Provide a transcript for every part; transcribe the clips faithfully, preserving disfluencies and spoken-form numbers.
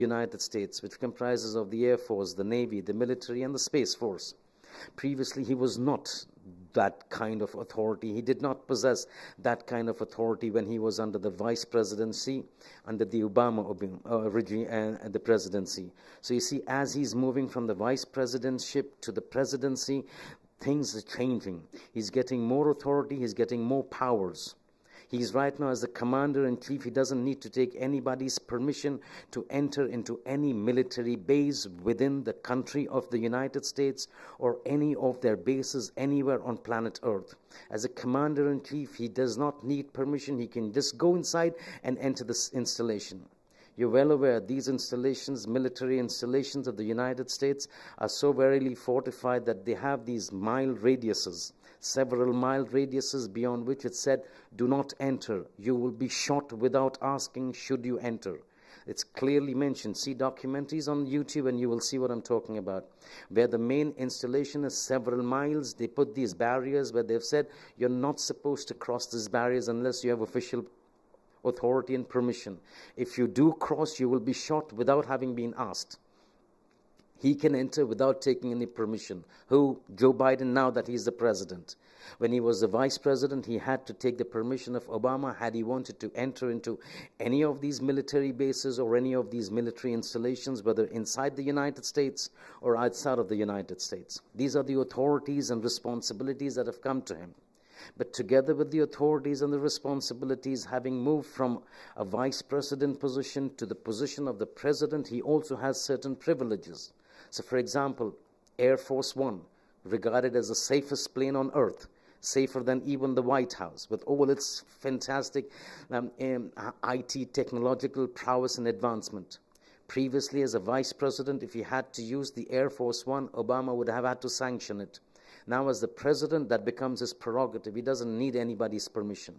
United States, which comprises of the Air Force, the Navy, the military, and the Space Force. Previously, he was not that kind of authority. He did not possess that kind of authority when he was under the vice presidency, under the Obama uh, regime and the presidency. So you see, as he's moving from the vice presidentship to the presidency, things are changing. He's getting more authority, he's getting more powers. He's right now as the commander-in-chief. He doesn't need to take anybody's permission to enter into any military base within the country of the United States or any of their bases anywhere on planet Earth. As a commander-in-chief, he does not need permission. He can just go inside and enter this installation. You're well aware these installations, military installations of the United States, are so verily fortified that they have these mile radiuses. Several mile radiuses beyond which it said, do not enter. You will be shot without asking, should you enter. It's clearly mentioned. See documentaries on YouTube and you will see what I'm talking about. Where the main installation is several miles, they put these barriers where they've said, you're not supposed to cross these barriers unless you have official authority and permission. If you do cross, you will be shot without having been asked. He can enter without taking any permission. Who? Joe Biden, now that he's the president. When he was the vice president, he had to take the permission of Obama had he wanted to enter into any of these military bases or any of these military installations, whether inside the United States or outside of the United States. These are the authorities and responsibilities that have come to him. But together with the authorities and the responsibilities, having moved from a vice president position to the position of the president, he also has certain privileges. So, for example, Air Force One, regarded as the safest plane on earth, safer than even the White House, with all its fantastic um, um, I T technological prowess and advancement. Previously, as a vice president, if he had to use the Air Force One, Obama would have had to sanction it. Now, as the president, that becomes his prerogative. He doesn't need anybody's permission.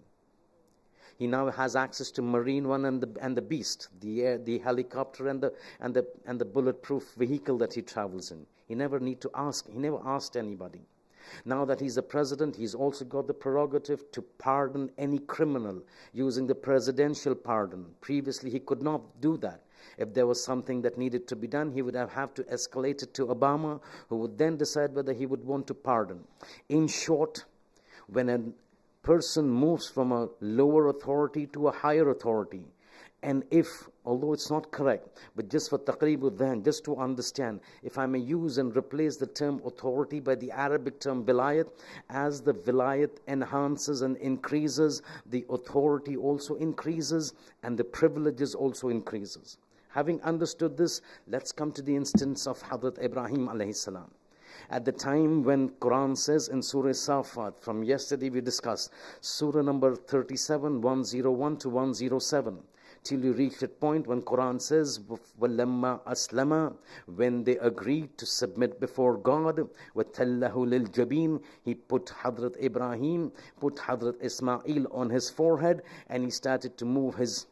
He now has access to Marine One and the and the Beast, the air, the helicopter and the and the and the bulletproof vehicle that he travels in. He never need to ask. He never asked anybody. Now that he's the president, he's also got the prerogative to pardon any criminal using the presidential pardon. Previously, he could not do that. If there was something that needed to be done, he would have, have to escalate it to Obama, who would then decide whether he would want to pardon. In short, when a person moves from a lower authority to a higher authority, and if, although it's not correct, but just for taqreebu dhahan, just to understand, if I may use and replace the term authority by the Arabic term vilayat, as the vilayat enhances and increases, the authority also increases and the privileges also increases. Having understood this, let's come to the instance of Hazrat Ibrahim alayhi salam. At the time when Quran says in Surah Safat, from yesterday we discussed, Surah number thirty-seven, one oh one to one oh seven, till you reach that point when Quran says, وَلَمَّا أَسْلَمَا, when they agreed to submit before God, وَتَلَّهُ لِلْجَبِينَ, he put Hazrat Ibrahim, put Hazrat Ismail on his forehead, and he started to move his,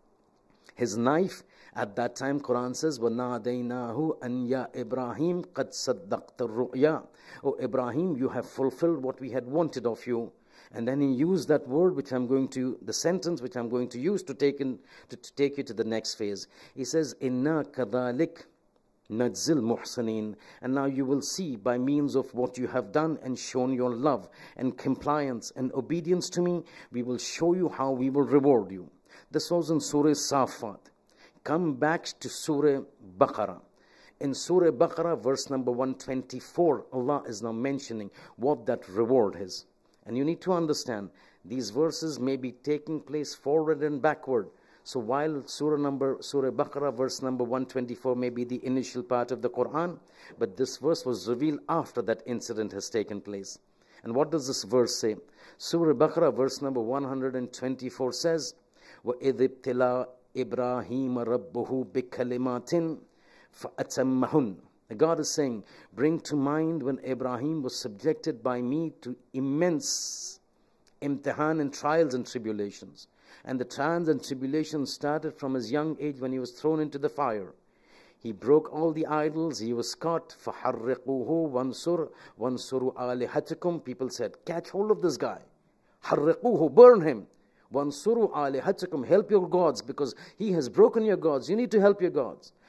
his knife. At that time, Quran says, وَنَادَيْنَاهُ أَنْ يَا إِبْرَاهِيمُ قَدْ صَدَّقْتَ الرُّؤْيَا. Oh Ibrahim, you have fulfilled what we had wanted of you. And then he used that word which I'm going to, the sentence which I'm going to use to take, in, to, to take you to the next phase. He says, إِنَّا كَذَلِكَ نَجْزِي الْمُحْسِنِينَ. And now you will see by means of what you have done and shown your love and compliance and obedience to me, we will show you how we will reward you. This was in Surah Safat. Come back to Surah Baqarah. In Surah Baqarah, verse number one twenty-four, Allah is now mentioning what that reward is. And you need to understand, these verses may be taking place forward and backward. So while Surah number Surah Baqarah, verse number one twenty-four may be the initial part of the Quran, but this verse was revealed after that incident has taken place. And what does this verse say? Surah Baqarah, verse number one twenty-four says, وَإِذِ ابْتِلَىٰ إِبْرَاهِيمَ رَبُّهُ بِكَلِمَاتٍ فَأَتَمَّهُنَّ. God is saying, bring to mind when Ibrahim was subjected by me to immense imtihan and trials and tribulations. And the trials and tribulations started from his young age when he was thrown into the fire. He broke all the idols, he was caught. فَحَرِّقُوهُ وَانْصُرْ وَانْصُرُوا آلِهَتِكُمْ. People said, catch hold of this guy. حَرِّقُوهُ, burn him. Wansuru alihatakum, help your gods, because he has broken your gods. You need to help your gods.